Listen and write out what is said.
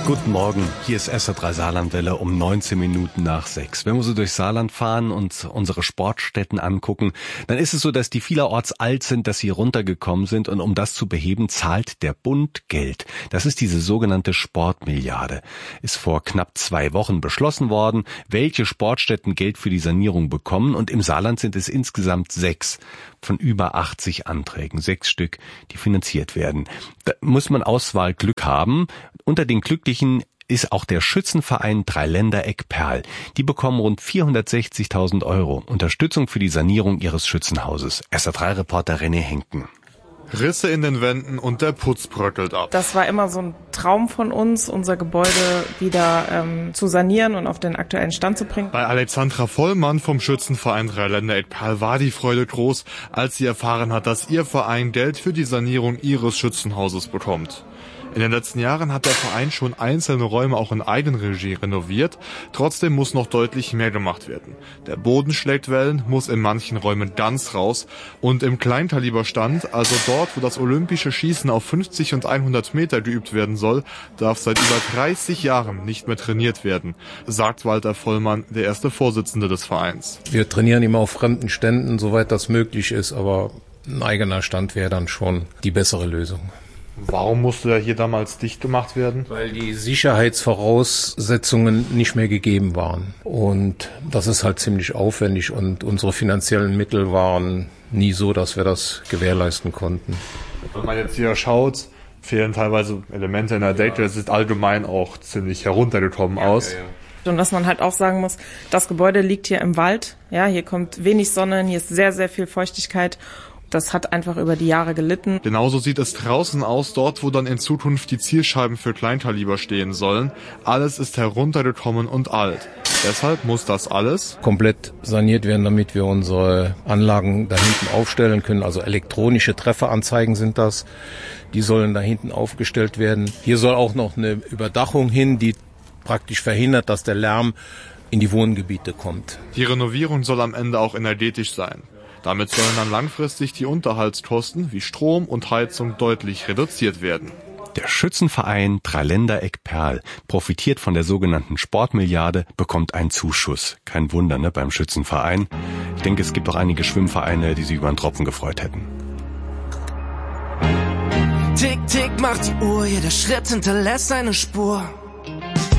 Guten Morgen, hier ist SR3 Saarlandwelle um 19 Minuten nach 6. Wenn wir so durch Saarland fahren und unsere Sportstätten angucken, dann ist es so, dass die vielerorts alt sind, dass sie runtergekommen sind, und um das zu beheben, zahlt der Bund Geld. Das ist diese sogenannte Sportmilliarde. Ist vor knapp 2 Wochen beschlossen worden, welche Sportstätten Geld für die Sanierung bekommen, und im Saarland sind es insgesamt 6 von über 80 Anträgen, 6 Stück, die finanziert werden. Da muss man Auswahlglück haben. Unter den Glücklichen ist auch der Schützenverein Dreiländereck Perl. Die bekommen rund 460.000 Euro Unterstützung für die Sanierung ihres Schützenhauses. SR3-Reporter René Henken. Risse in den Wänden und der Putz bröckelt ab. Das war immer so ein Traum von uns, unser Gebäude wieder zu sanieren und auf den aktuellen Stand zu bringen. Bei Alexandra Vollmann vom Schützenverein Dreiländereck Perl war die Freude groß, als sie erfahren hat, dass ihr Verein Geld für die Sanierung ihres Schützenhauses bekommt. In den letzten Jahren hat der Verein schon einzelne Räume auch in Eigenregie renoviert. Trotzdem muss noch deutlich mehr gemacht werden. Der Boden schlägt Wellen, muss in manchen Räumen ganz raus. Und im Kleinkaliberstand, also dort, wo das olympische Schießen auf 50 und 100 Meter geübt werden soll, darf seit über 30 Jahren nicht mehr trainiert werden, sagt Walter Vollmann, der erste Vorsitzende des Vereins. Wir trainieren immer auf fremden Ständen, soweit das möglich ist, aber ein eigener Stand wäre dann schon die bessere Lösung. Warum musste der hier damals dicht gemacht werden? Weil die Sicherheitsvoraussetzungen nicht mehr gegeben waren. Und das ist halt ziemlich aufwendig, und unsere finanziellen Mittel waren nie so, dass wir das gewährleisten konnten. Wenn man jetzt hier schaut, fehlen teilweise Elemente in der Decke. Es sieht allgemein auch ziemlich heruntergekommen aus. Und was man halt auch sagen muss, das Gebäude liegt hier im Wald. Ja, hier kommt wenig Sonne, hier ist sehr, sehr viel Feuchtigkeit. Das hat einfach über die Jahre gelitten. Genauso sieht es draußen aus, dort wo dann in Zukunft die Zielscheiben für Kleinkaliber stehen sollen. Alles ist heruntergekommen und alt. Deshalb muss das alles komplett saniert werden, damit wir unsere Anlagen da hinten aufstellen können. Also elektronische Trefferanzeigen sind das. Die sollen da hinten aufgestellt werden. Hier soll auch noch eine Überdachung hin, die praktisch verhindert, dass der Lärm in die Wohngebiete kommt. Die Renovierung soll am Ende auch energetisch sein. Damit sollen dann langfristig die Unterhaltskosten wie Strom und Heizung deutlich reduziert werden. Der Schützenverein Dreiländereck Perl profitiert von der sogenannten Sportmilliarde, bekommt einen Zuschuss. Kein Wunder, ne, beim Schützenverein. Ich denke, es gibt auch einige Schwimmvereine, die sich über einen Tropfen gefreut hätten. Tick, tick macht die Uhr, jeder Schritt hinterlässt eine Spur.